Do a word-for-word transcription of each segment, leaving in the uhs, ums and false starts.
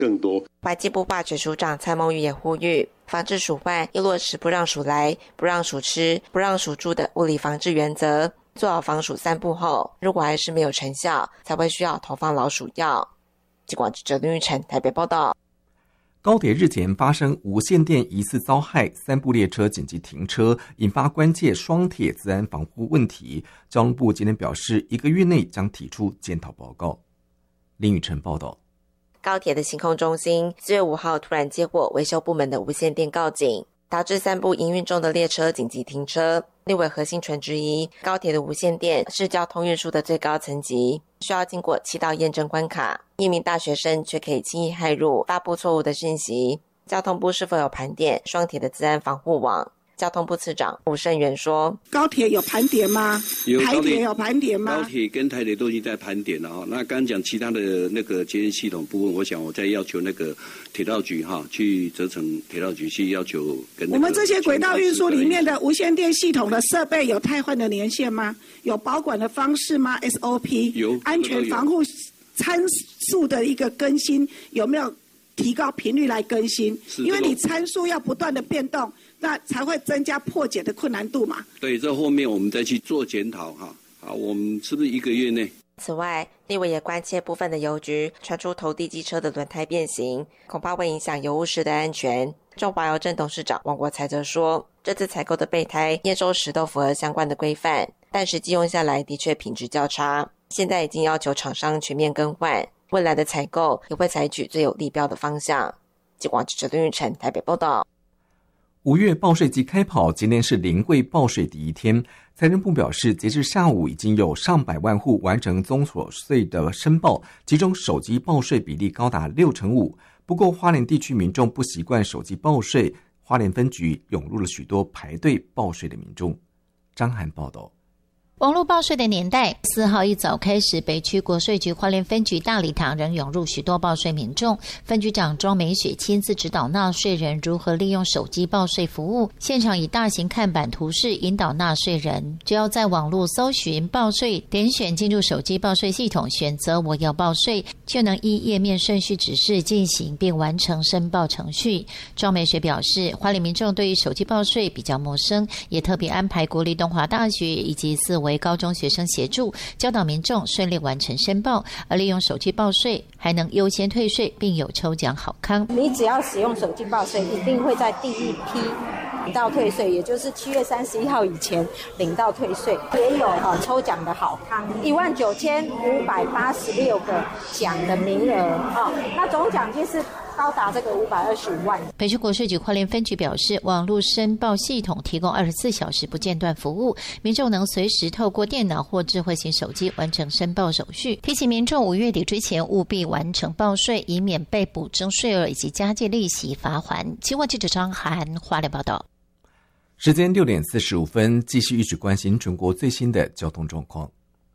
更多。 外交部霸局署长蔡孟玉也呼吁，防治鼠患要落实不让鼠来、不让鼠吃、不让鼠住的物理防治原则，做好防鼠三步后，如果还是没有成效，才会需要投放老鼠药。记者记者林玉成台北报道。 高铁日前发生无线电疑似遭害，三部列车紧急停车，引发关切双铁资安防护问题。交通部今天表示，一个月内将提出检讨报告。林宇成报道。 高铁的行控中心四月五号突然接获维修部门的无线电告警，导致三部营运中的列车紧急停车。立委何欣纯质疑，高铁的无线电是交通运输的最高层级，需要经过七道验证关卡，一名大学生却可以轻易骇入，发布错误的讯息。交通部是否有盘点双铁的资安防护网？交通部次长吴胜元说： 高铁有盘点吗？ 有， 台铁有盘点吗？ 高铁跟台铁都已经在盘点了哈。那刚刚讲其他的那个节电系统部分，我想我再要求那个铁道局哈，去责成铁道局去要求跟那个。 我们这些轨道运输里面的无线电系统的设备有汰换的年限吗？有保管的方式吗 ？S O P 有安全防护参数的一个更新有没有提高频率来更新？因为你参数要不断的变动。那才会增加破解的困难度嘛？ 对，这后面我们再去做检讨哈。好，我们是不是一个月内？ 此外，立委也关切部分的邮局传出投递机车的轮胎变形，恐怕会影响邮务室的安全。中华邮政董事长王国才则说，这次采购的备胎验收时都符合相关的规范，但实际用下来的确品质较差。现在已经要求厂商全面更换，未来的采购也会采取最有利标的方向。记者记者林玉成台北报道。 五月报税季开跑，今天是临柜报税第一天。财政部表示，截至下午已经有上百万户完成综所税的申报，其中手机报税比例高达六成五。不过，花莲地区民众不习惯手机报税，花莲分局涌入了许多排队报税的民众。张涵报道。 网络报税的年代，四号一早开始，北区国税局花莲分局大礼堂仍涌入许多报税民众。分局长庄美雪亲自指导纳税人如何利用手机报税服务，现场以大型看板图示引导纳税人，只要在网络搜寻报税，点选进入手机报税系统，选择我要报税，就能依页面顺序指示进行并完成申报程序。庄美雪表示，花莲民众对于手机报税比较陌生，也特别安排国立东华大学以及四维高中学生协助，教导民众顺利完成申报，而利用手机报税还能优先退税，并有抽奖好康。 你只要使用手机报税，一定会在第一批领到退税，也就是七月三十一号以前领到退税，也有呃抽奖的好康，一万九千五百八十六个奖的名额啊、哦，那总奖金是高达这个五百二十五万。 北区国税局花莲分局表示，网络申报系统提供二十四小时不间断服务，民众能随时透过电脑或智慧型手机完成申报手续。提醒民众五月底之前务必完成报税，以免被补征税额以及加计利息罚锾。新闻记者张涵花莲报道。 时间六点四十五分，继续一起关心全国最新的交通状况。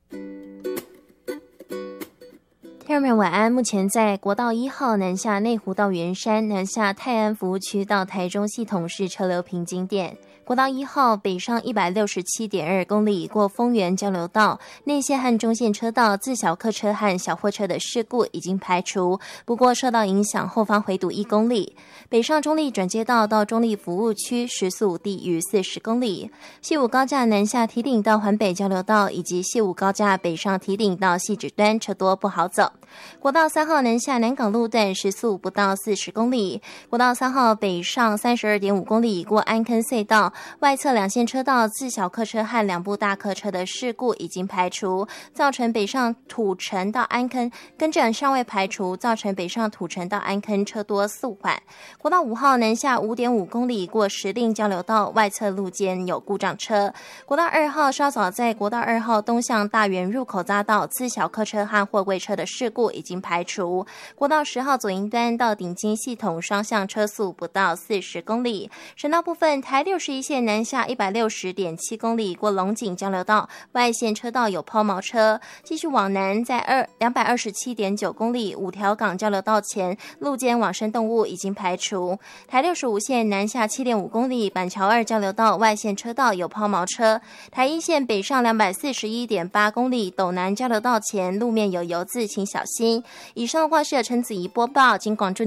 听众朋友晚安，目前在国道一号南下内湖到圆山，南下泰安服务区到台中系统是车流平经点。国道一号北上 一百六十七点二 公里过丰原交流道，内线和中线车道自小客车和小货车的事故已经排除，不过受到影响，后方回堵一公里。北上中立转接道到中立服务区时速低于四十公里。西武高架南下堤顶到环北交流道以及西武高架北上堤顶到汐止端车多不好走。国道三号南下南港路段时速不到四十公里。国道三号北上 三十二点五公里过安坑隧道，外侧两线车道自小客车和两部大客车的事故已经排除，造成北上土城到安坑更正尚未排除，造成北上土城到安坑车多速缓。国道五号南下 五点五公里过石碇交流道，外侧路肩有故障车。国道二号稍早在国道二号东向大园入口匝道自小客车和货柜车的事故已经排除。国道十号左营端到顶金系统双向车速不到四十公里。省道部分，台六十一线南下 一百六十点七公里过龙井交流道，外线车道有抛锚车。继续往南，在二百二十七点九公里五条港交流道前路肩往生动物已经排除。台六十五线南下 七点五公里板桥二交流道外线车道有抛锚车。台一线北上 两百四十一点八公里斗南交流道前路面有油渍，请小心。以上的话是由陈子怡播报，经广州